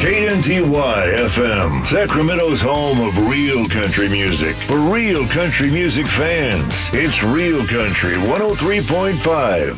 KNTY FM, Sacramento's home of real country music. For real country music fans, it's Real Country 103.5.